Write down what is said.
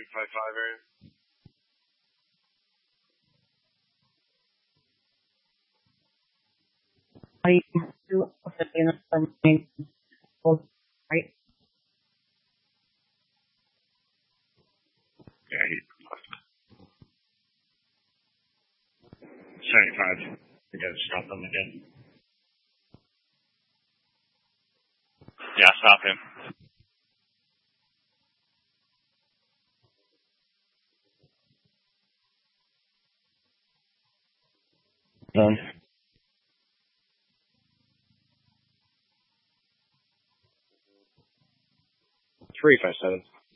355 area. I do Filipino for my old, right? Yeah, he's 75. We gotta stop him again. Yeah, stop him. Done. 357.